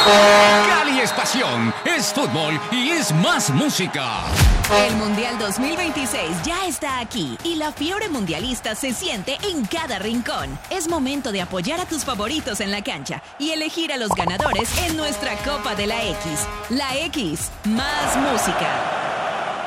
Cali es pasión, es fútbol y es más música. El Mundial 2026 ya está aquí y la fiebre mundialista se siente en cada rincón. Es momento de apoyar a tus favoritos en la cancha y elegir a los ganadores en nuestra Copa de la X. La X, más música.